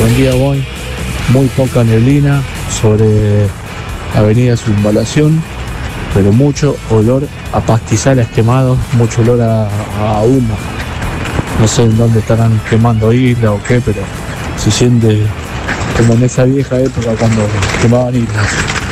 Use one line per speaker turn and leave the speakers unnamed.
Buen día, voy. Muy poca neblina sobre Avenida Circunvalación, pero mucho olor a pastizales quemados, mucho olor a humo. No sé en dónde estarán quemando isla o qué, pero se siente como en esa vieja época cuando quemaban islas.